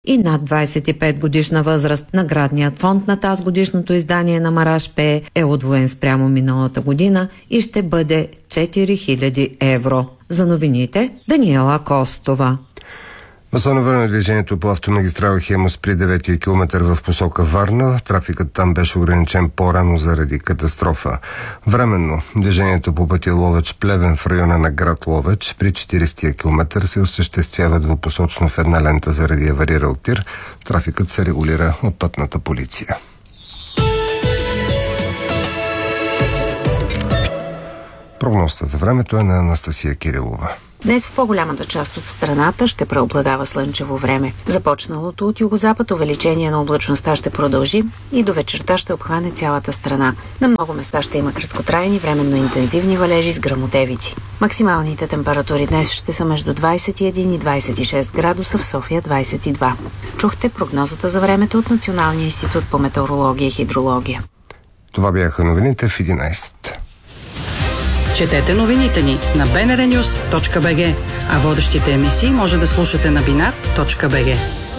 и над 25 годишна възраст. Наградният фонд на тази годишното издание на Мараш Пее е удвоен спрямо миналата година и ще бъде 4000 евро. За новините Даниела Костова. Възстановено движението по автомагистрала Хемус при 9-ти километър в посока Варна. Трафикът там беше ограничен по-рано заради катастрофа. Временно движението по пътя Ловеч-Плевен в района на град Ловеч при 40-тия километър се осъществява двупосочно в една лента заради аварирал тир. Трафикът се регулира от пътната полиция. Прогнозата за времето е на Анастасия Кирилова. Днес в по-голямата част от страната ще преобладава слънчево време. Започналото от югозапад увеличение на облачността ще продължи и до вечерта ще обхване цялата страна. На много места ще има краткотрайни, временно интензивни валежи с гръмотевици. Максималните температури днес ще са между 21 и 26 градуса, в София 22. Чухте прогнозата за времето от Националния институт по метеорология и хидрология. Това бяха новините в 11. Четете новините ни на bnrnews.bg, а водещите емисии може да слушате на binar.bg.